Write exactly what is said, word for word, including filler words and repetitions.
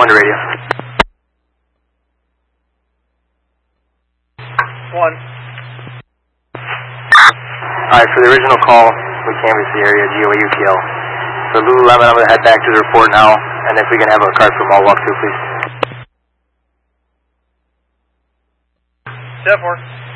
to radio. One. Alright, for the original call, we canvassed the area, G O A U T L. For Lululemon, I'm going to head back to the report now, and if we can have a card from all walk through, please. ten four.